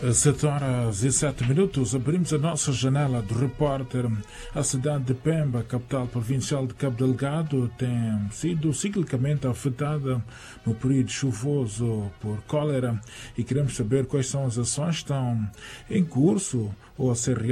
7 horas e 7 minutos, abrimos a nossa janela do repórter. A cidade de Pemba, capital provincial de Cabo Delgado, tem sido ciclicamente afetada no período chuvoso por cólera e queremos saber quais são as ações que estão em curso ou a ser